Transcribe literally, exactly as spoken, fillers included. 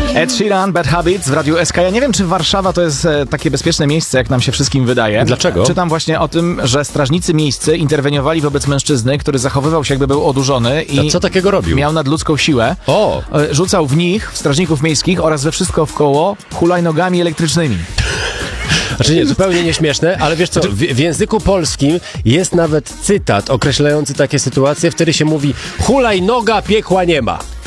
Ed Sheeran, Bad Habits w Radiu S K. Ja nie wiem, czy Warszawa to jest e, takie bezpieczne miejsce, jak nam się wszystkim wydaje. Dlaczego? Czytam właśnie o tym, że strażnicy miejscy interweniowali wobec mężczyzny, który zachowywał się, jakby był odurzony i A co takiego robił? miał nadludzką siłę. O! E, Rzucał w nich, w strażników miejskich oraz we wszystko wkoło hulajnogami elektrycznymi. Znaczy nie, zupełnie nieśmieszne, ale wiesz co, w, w języku polskim jest nawet cytat określający takie sytuacje, wtedy się mówi hulajnoga, piekła nie ma.